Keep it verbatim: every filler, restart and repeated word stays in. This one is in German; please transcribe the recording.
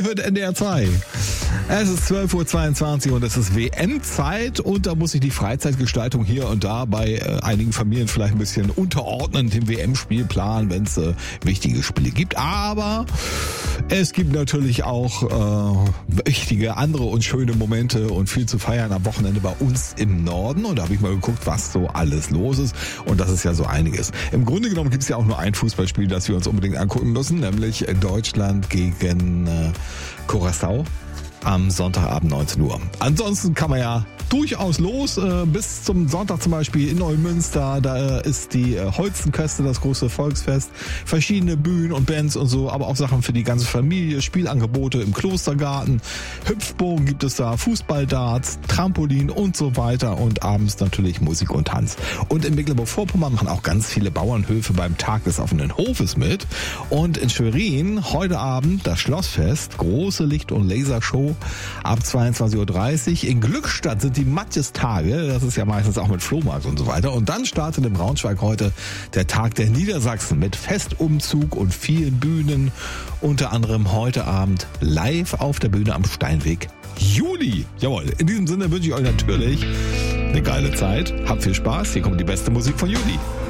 wird N D R zwei. Es ist zwölf Uhr zweiundzwanzig und es ist W M-Zeit und da muss sich die Freizeitgestaltung hier und da bei äh, einigen Familien vielleicht ein bisschen unterordnen, dem W M-Spielplan, wenn es äh, wichtige Spiele gibt. Aber es gibt natürlich auch äh, wichtige andere und schöne Momente und viel zu feiern am Wochenende bei uns im Norden. Und da habe ich mal geguckt, was so alles los ist. Und das ist ja so einiges. Im Grunde genommen gibt es ja auch nur ein Fußballspiel, das wir uns unbedingt angucken müssen, nämlich Deutschland gegen äh, Curaçao. Am Sonntagabend neunzehn Uhr. Ansonsten kann man ja durchaus los, äh, bis zum Sonntag zum Beispiel in Neumünster, da äh, ist die äh, Holzenköste, das große Volksfest, verschiedene Bühnen und Bands und so, aber auch Sachen für die ganze Familie, Spielangebote im Klostergarten, Hüpfbogen gibt es da, Fußballdarts, Trampolin und so weiter und abends natürlich Musik und Tanz. Und in Mecklenburg-Vorpommern machen auch ganz viele Bauernhöfe beim Tag des offenen Hofes mit und in Schwerin heute Abend das Schlossfest, große Licht- und Lasershow ab zweiundzwanzig Uhr dreißig. In Glückstadt sind die Matjestage, das ist ja meistens auch mit Flohmarkt und so weiter. Und dann startet in Braunschweig heute der Tag der Niedersachsen mit Festumzug und vielen Bühnen. Unter anderem heute Abend live auf der Bühne am Steinweg Juli. Jawohl, in diesem Sinne wünsche ich euch natürlich eine geile Zeit. Habt viel Spaß. Hier kommt die beste Musik von Juli.